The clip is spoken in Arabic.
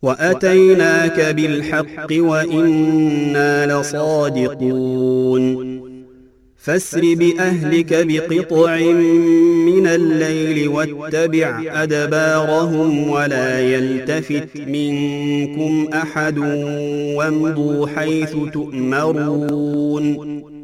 وأتيناك بالحق وإنا لصادقون فاسر بأهلك بقطع من الليل واتبع أدبارهم ولا يلتفت منكم أحد وامضوا حيث تؤمرون